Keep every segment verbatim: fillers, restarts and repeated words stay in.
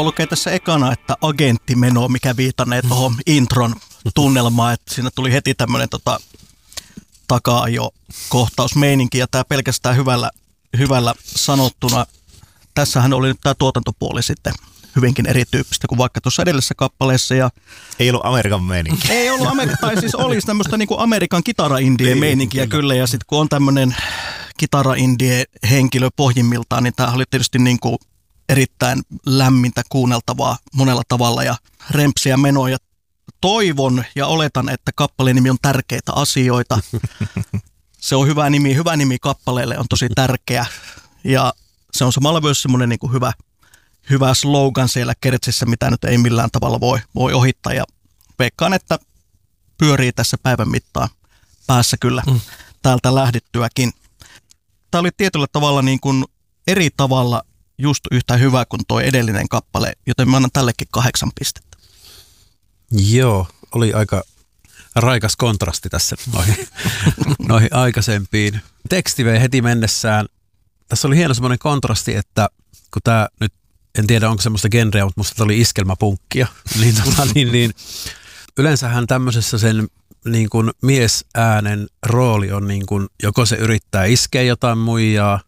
lukee tässä ekana, että agenttimeno, mikä viitannee tuohon intron tunnelmaan, että siinä tuli heti tämmöinen tota, taka-ajo-kohtausmeininki, ja tämä pelkästään hyvällä, hyvällä sanottuna. Tässähän oli nyt tämä tuotantopuoli sitten hyvinkin erityyppistä kuin vaikka tuossa edellisessä kappaleessa. Ja ei ollut Amerikan meininkiä. Ei ollut, Amer- tai siis olisi tämmöistä niin kuin Amerikan kitara-indie meininkiä kyllä, ja sitten kun on tämmöinen kitara-indie-henkilö pohjimmiltaan, niin tämä oli tietysti niin kuin erittäin lämmintä kuunneltavaa monella tavalla ja rempsiä menoja. Toivon ja oletan, että kappaleen nimi on Tärkeitä asioita. Se on hyvä nimi, hyvä nimi kappaleelle, on tosi tärkeä. Ja se on samalla myös semmoinen niin kuin hyvä, hyvä slogan siellä kertsissä, mitä nyt ei millään tavalla voi, voi ohittaa. Ja veikkaan, että pyörii tässä päivän mittaan päässä kyllä mm. täältä lähdettyäkin. Tämä oli tietyllä tavalla niin kuin eri tavalla just yhtä hyvä kuin tuo edellinen kappale, joten mä annan tällekin kahdeksan pistettä. Joo, oli aika raikas kontrasti tässä noihin, noihin aikaisempiin. Teksti vei heti mennessään. Tässä oli hieno semmoinen kontrasti, että kun tämä nyt, en tiedä onko semmoista genreä, mutta musta oli iskelmäpunkkia, niin, tota, niin, niin yleensähän tämmöisessä sen niin kuin miesäänen rooli on niin kuin, joko se yrittää iskeä jotain muijaa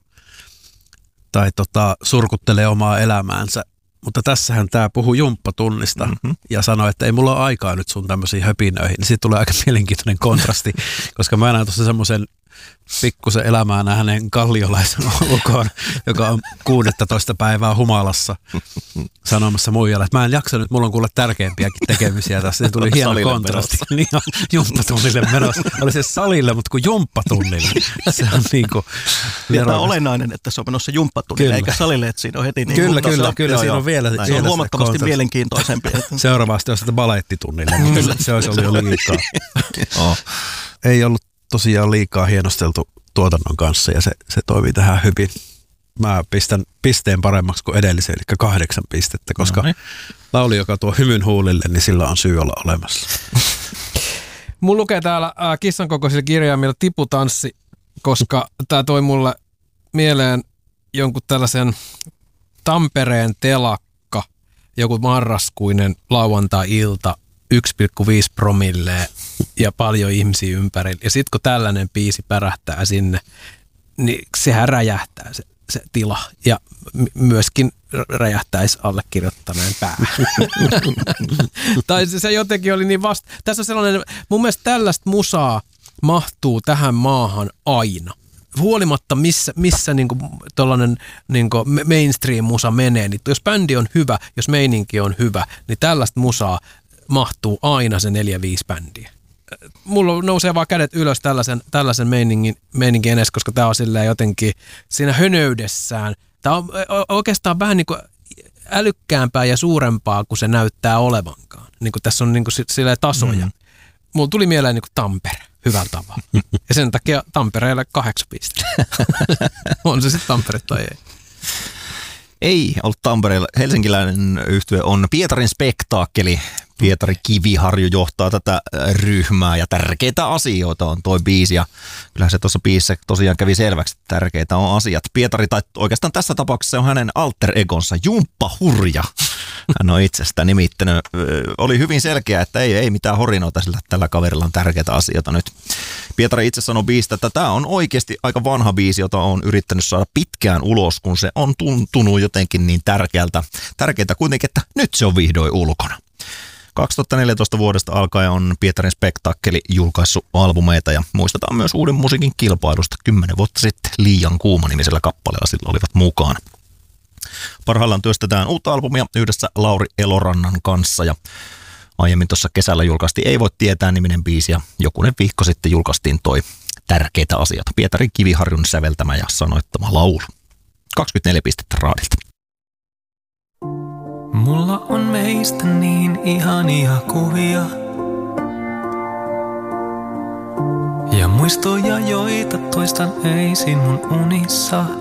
tai tota, surkuttelee omaa elämäänsä. Mutta tässähän tämä puhuu jumppatunnista mm-hmm. ja sanoi, että ei mulla ole aikaa nyt sun tämmöisiin höpinöihin. Niin siitä tulee aika mielenkiintoinen kontrasti, koska mä näen tuossa semmoisen pikkusen elämää nähneen kalliolaisen ukon, joka on kuudettoista päivää humalassa sanomassa muijalle, että mä en jaksa nyt, mulla on kuule tärkeimpiäkin tekemisiä tässä. Se tuli hieno kontrasti. Niin on, jumppatunnille menossa. Oli se salille, mutta kuin jumppatunnille. Se on niin kuin... Ja tämä on olennainen, että se on menossa jumppatunnille, eikä salille, että siinä on heti niin... Kyllä, kyllä, kyllä, kyllä siinä on vielä... Se on huomattavasti mielenkiintoisempi. Seuraavasti on sitä balettitunnille, mutta se olisi ollut jo liikaa. Oh. Ei ollut tosiaan liikaa hienosteltu tuotannon kanssa ja se, se toimii tähän hyvin. Mä pistän pisteen paremmaksi kuin edellisen, eli kahdeksan pistettä, koska no, lauli, joka tuo hymyn huulille, niin sillä on syy olla olemassa. Mun lukee täällä äh, kissan kokoisilla kirjaimilla tiputanssi, koska tää toi mulle mieleen jonkun tällaisen Tampereen telakka, joku marraskuinen lauantai-ilta, yksi pilkku viisi promilleen ja paljon ihmisiä ympärillä. Ja sitten kun tällainen biisi pärähtää sinne, niin sehän räjähtää se, se tila. Ja m- myöskin räjähtäisi allekirjoittaneen päähän. Tai se, se jotenkin oli niin vasta. Tässä on sellainen, mun mielestä tällaista musaa mahtuu tähän maahan aina. Huolimatta missä, missä niinku tollainen niinku mainstream-musa menee, niin jos bändi on hyvä, jos meininki on hyvä, niin tällaista musaa mahtuu aina se neljä viisi bändiä. Mulla nousee vaan kädet ylös tällaisen, tällaisen meiningin, meiningin edes, koska tää on silleen jotenkin siinä hönöydessään. Tää on oikeastaan vähän niin kuin älykkäämpää ja suurempaa kuin se näyttää olevankaan. Niin kuin tässä on niin kuin silleen tasoja. Mm. Mulla tuli mieleen niin kuin Tampere hyvällä tavalla. Ja sen takia Tampereelle kahdeksan pistettä. On se sitten Tampere tai ei. Ei ollut Tampereella. Helsinkiläinen yhtye on Pietarin Spektaakkeli. Pietari Kiviharju johtaa tätä ryhmää ja tärkeitä asioita on toi biisi. Ja kyllähän se tuossa biisissä tosiaan kävi selväksi, että tärkeitä on asiat. Pietari, tai oikeastaan tässä tapauksessa se on hänen alter egonsa, Jumppa Hurja. Hän on itse sitä nimittänyt. Oli hyvin selkeä, että ei, ei mitään horinoita, sillä tällä kaverilla on tärkeitä asioita nyt. Pietari itse sanoi biisistä, että tämä on oikeasti aika vanha biisi, jota on yrittänyt saada pitkään ulos, kun se on tuntunut jotenkin niin tärkeältä. Tärkeää kuitenkin, että nyt se on vihdoin ulkona. kaksituhattaneljätoista vuodesta alkaen on Pietarin Spektaakkeli julkaissut albumeita ja muistetaan myös uuden musiikin kilpailusta kymmenen vuotta sitten Liian kuuma nimisellä kappaleella sillä olivat mukaan. Parhaillaan työstetään uutta albumia yhdessä Lauri Elorannan kanssa ja aiemmin tuossa kesällä julkaistiin Ei voi tietää -niminen biisi ja jokunen viikko sitten julkaistiin toi Tärkeitä asioita. Pietari Kiviharjun säveltämä ja sanoittama laulu. kaksikymmentäneljä pistettä raadilta. Mulla on meistä niin ihania kuvia ja muistoja, joita toistan öisin mun unissa.